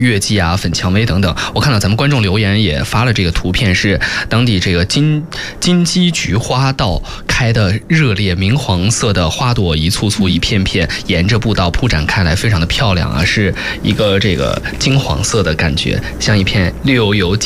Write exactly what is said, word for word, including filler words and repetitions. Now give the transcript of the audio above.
月季啊、粉蔷薇等等。我看到咱们观众留言也发了这个图片，是当地这个金金鸡菊花道开的热烈，明黄色的花朵一簇簇、一片片，沿着步道铺展开来，非常的漂亮啊，是一个这个金黄色的感觉，像一片绿油油。